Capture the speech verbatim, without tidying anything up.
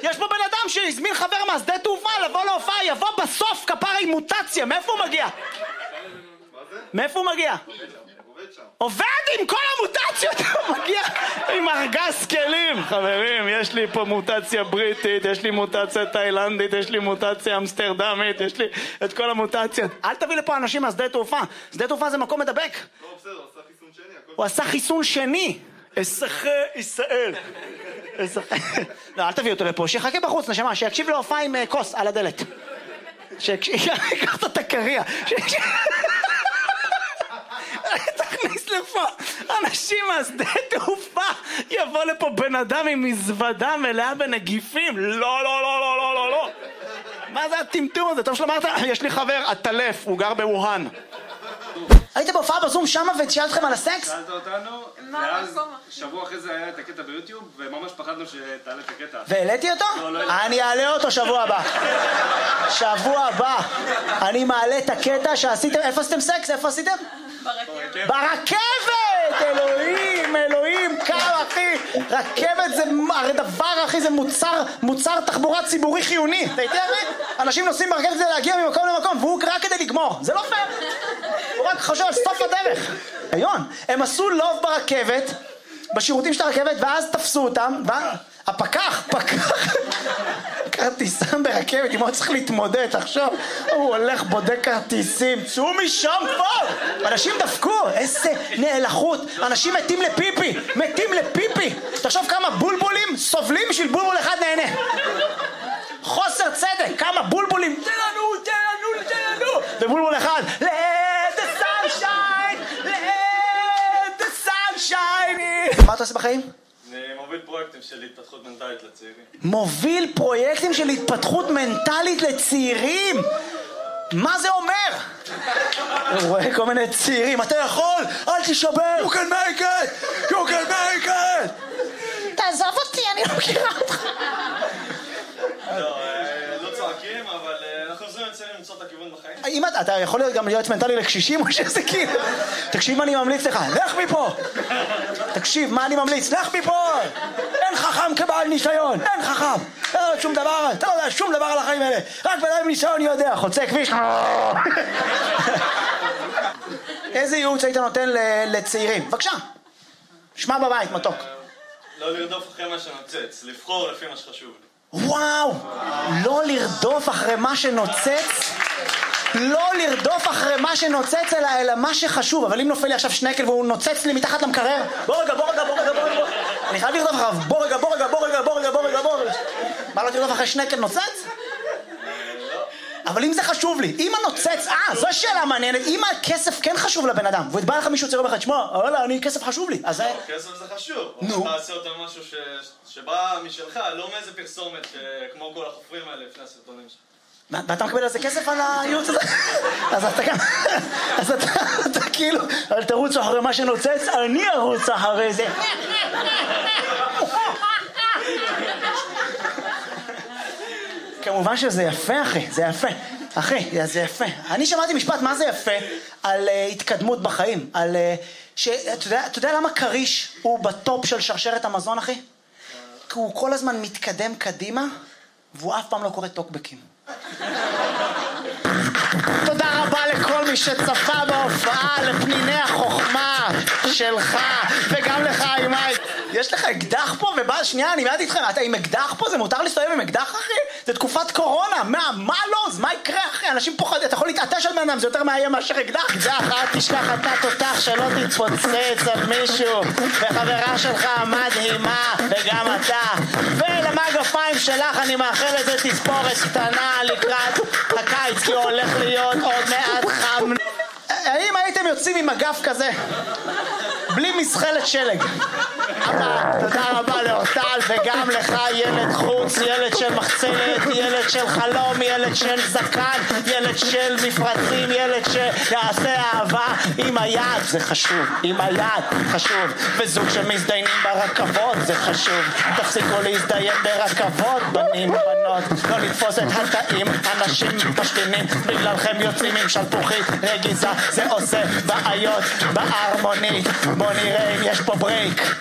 יש פה בן אדם שהזמין חבר מהשדה תעופה לבוא להופעה, יבוא בסוף כפרה עם מוטציה. מאיפה הוא מגיע? מאיפה הוא מגיע? עובד עם כל המוטציות, הוא מגיע עם ארגז כלים. חברים, יש לי פה מוטציה בריטית, יש לי מוטציה תאילנדית, יש לי מוטציה אמסטרדמית, יש לי את כל המוטציות. אל תביא לפה אנשים מהשדה תעופה. שדה תעופה זה מקום מדבק. לא, בסדר, הוא עשה חיסון שני. הוא עשה חיסון שני. אסחי ישראל. לא, אל תביא אותו לפה, שיחכה בחוץ, נשמה, שיקשיב להופעה עם כוס על הדלת. שיקח את התקריה. תכניס לפה אנשים מהשדה תעופה, יבוא לפה בן אדם עם מזוודה מלאה בנגיפים. לא, לא, לא, לא, לא, לא, לא. מה זה הטמטום הזה? טוב שלמרת, יש לי חבר, הטלף, הוא גר בווהאן. היית בהופעה בזום שמה ושאלת אתכם על הסקס? שאלת אותנו, ואז שבוע אחרי זה היה את הקטע ביוטיוב, וממש פחדנו שתעלה את הקטע. והעליתי אותו? אני אעלה אותו שבוע הבא. שבוע הבא. אני מעלה את הקטע שעשיתם, איפה עשיתם סקס? איפה עשיתם? ברכבת. ברכבת! אלוהים, אלוהים, כמה אחי. רכבת זה דבר אחי, זה מוצר, מוצר תחבורה ציבורי חיוני. אתה יודע אחי? אנשים נוסעים ברכבת כדי להגיע ממקום למקום, והוא רק כדי לגמור. זה לא פייר. הוא רק חושב על סוף הדרך. היון, הם עשו לוב ברכבת, בשירותים של הרכבת, ואז תפסו אותם, והפקח, פקח, כרטיסם ברכבת, אם הוא צריך להתמודד, תחשוב, הוא הולך בודק כרטיסים, צאו משם כבר, אנשים דפקו, איזה נאלחות, אנשים מתים לפיפי, מתים לפיפי, תחשוב כמה בולבולים סובלים בשביל בולבול אחד נהנה. חוסר צדק, כמה בולבולים, תן לנו, תן לנו, תן לנו, ובולבול אחד, let the sunshine, let the sunshine. מה אתה עושה בחיים? אני מוביל פרויקטים של התפתחות מנטלית לצעירים. מוביל פרויקטים של התפתחות מנטלית לצעירים? מה זה אומר? הוא רואה כל מיני צעירים, אתה יכול, אל תשבר, you can make it, you can make it. תעזוב אותי, אני לא מכירה אותך. לא, לא צועקים, אבל אנחנו עוזרים לצעירים למצוא את הכיוון בחיים. אם אתה יכול להיות גם להיות מנטלי לקשישים או שזה כאילו? תקשיב מה אני ממליץ לך, לך מפה. תקשיב מה אני ממליץ, לך מפה. אין חכם כבעל ניסיון, אין חכם. לא יודע שום דבר, אתה לא יודע שום דבר על החיים האלה. רק בן אדם ניסיון יודע, חוצה כביש. איזה ייעוץ היית נותן לצעירים? בבקשה. שמע בבית, מתוק. לא לרדוף אחרי מה שנוצץ, לבחור לפי מה שחשוב לי. וואו, לא לרדוף אחרי מה שנוצץ, לא לרדוף אחרי מה שנוצץ אלא, אלא מה שחשוב. אבל אם נופל לי עכשיו שנקל והוא נוצץ לי מתחת למקרר, בוא רגע, בוא רגע, בוא רגע, בוא רגע, אני חייב לרדוף אחריו, בוא רגע, בוא רגע, בוא רגע, בוא רגע, בוא רגע, בוא רגע. מה לא תרדוף אחרי שנקל נוצץ? אבל אם זה חשוב לי, אם הנוצץ, אה, זו שאלה מעניינת, אם הכסף כן חשוב לבן אדם, ובא לך מישהו צעיר בחד, שמוע, וואלה, אני, כסף חשוב לי, אז... כסף זה חשוב, נו. אתה עושה אותם משהו שבא משלך, לא מאיזה פרסומת כמו כל החופרים האלה לפני הסרטונים שלך. ואתה מקבל על זה כסף על הייעוץ הזה? אז אתה גם... אז אתה כאילו, אל תרוץ אחרי מה שנוצץ, אני ארוץ אחרי זה. כמובן שזה יפה, אחי, זה יפה. אחי, זה יפה. אני שמעתי משפט, מה זה יפה? על uh, התקדמות בחיים. על... Uh, ש... אתה יודע, אתה יודע למה קריש הוא בטופ של שרשרת המזון, אחי? כי הוא כל הזמן מתקדם קדימה, והוא אף פעם לא קורא טוקבקים. תודה רבה לכל מי שצפה בהופעה, לפניני החוכמה שלך, וגם לך, אימי. יש לך אקדח פה, ובא, שנייה, אני מיד איתכם, אתה עם אקדח פה? זה מותר להסתובב עם אקדח, אחי? זה תקופת קורונה, מה, מה לא? אז מה יקרה, אחי? אנשים פוחדים, אתה יכול להתעטש על בנם, זה יותר מאיים מאשר אקדח. אקדח, אל תשכח אתה תותח שלא תתפוצץ על מישהו, וחברה שלך מדהימה, וגם אתה. ולמגפיים שלך אני מאחל לזה תספורת קטנה לקראת הקיץ, כי הוא הולך להיות עוד מעט חם. האם הייתם יוצאים עם מגף כזה? בלי מסחלת שלג. אבל תודה רבה לאורטל וגם לך, ילד חוץ, ילד של מחצלת, ילד של חלום, ילד של זקן, ילד של מפרצים, ילד שיעשה אהבה עם היד, זה חשוב, עם היד חשוב, וזוג שמזדיינים ברכבות זה חשוב, תפסיקו להזדיין ברכבות בנים בנות, לא לתפוס את התאים, אנשים משתינים, בגללכם יוצאים עם שלפוחית רגיזה, זה עושה בעיות בהרמונית, בוא נראה אם יש פה ברייק.